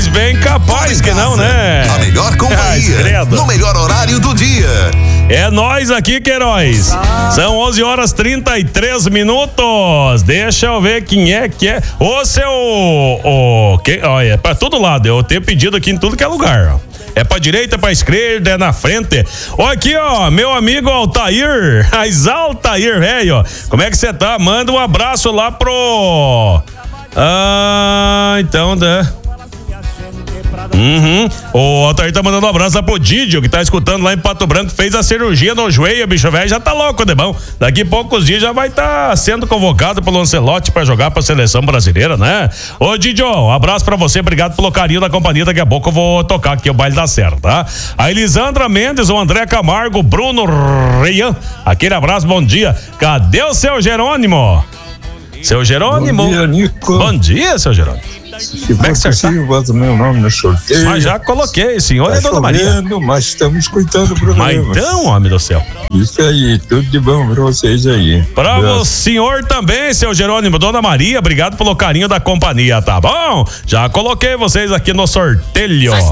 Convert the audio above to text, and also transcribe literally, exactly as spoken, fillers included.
bem capaz que não, né? A melhor companhia, no melhor horário do dia. É nós aqui, Queiroz. São onze horas trinta e três minutos. Deixa eu ver quem é que é. Ô, seu... Ô, que, olha, é pra todo lado. Eu tenho pedido aqui em tudo que é lugar, ó. É pra direita, pra esquerda, é na frente. Ó, aqui, ó, meu amigo Altair. Mas Altair, velho, como é que você tá? Manda um abraço lá pro... Ah, então, né? Uhum. O Altair tá mandando um abraço lá pro Didio, que tá escutando lá em Pato Branco, fez a cirurgia no joelho, bicho velho, já tá louco, de bom. Daqui a poucos dias já vai estar tá sendo convocado pelo Ancelotti pra jogar pra seleção brasileira, né? Ô Didio, um abraço pra você, obrigado pelo carinho da companhia, daqui a pouco eu vou tocar aqui o baile da Serra, tá? A Elisandra Mendes, o André Camargo, Bruno Reian, aquele abraço, bom dia. Cadê o seu Jerônimo? Seu Jerônimo. Bom dia, Nico. Bom dia, seu Jerônimo. Se for possível, bota o meu nome no sorteio. Mas já coloquei, senhor tá e dona Maria. Mas estamos escutando o programa. Mas então, homem do céu. Isso aí, tudo de bom pra vocês aí. Pra o senhor também, seu Jerônimo, dona Maria, obrigado pelo carinho da companhia, tá bom? Já coloquei vocês aqui no sorteio.